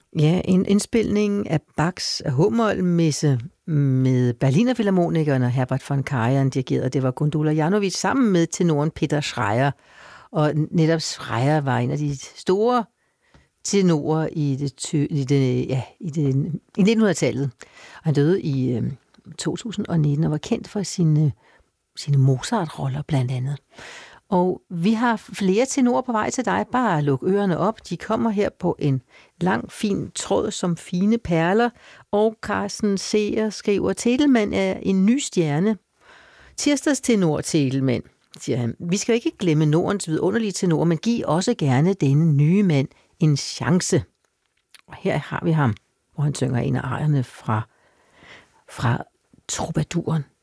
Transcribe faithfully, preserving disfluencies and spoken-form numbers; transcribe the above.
Ja, en indspilning af Bachs H-mol-messe med Berliner Philharmonikerne og Herbert von Karajan dirigeret. Det var Gundula Janowitz sammen med tenoren Peter Schreier. Og netop Schreier var en af de store tenorer i det, i det, ja, i det i nittenhundredetallet. Og han døde i øh, to tusind og nitten og var kendt for sine, sine Mozart-roller blandt andet. Og vi har flere tenorer på vej til dig. Bare luk ørerne op. De kommer her på en lang, fin tråd som fine perler. Og Carsten Seer skriver, Telemann er en ny stjerne. Tirsdags tenor Telemann, siger han. Vi skal jo ikke glemme Nordens vidunderlige tenor, men giv også gerne denne nye mand en chance. Og her har vi ham, hvor han synger en af arierne fra, fra Troubadouren.